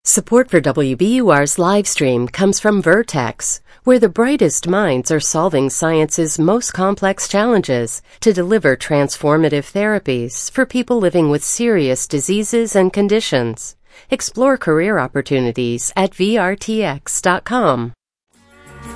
Support for WBUR's live stream comes from Vertex, where the brightest minds are solving science's most complex challenges to deliver transformative therapies for people living with serious diseases and conditions. Explore career opportunities at vrtx.com.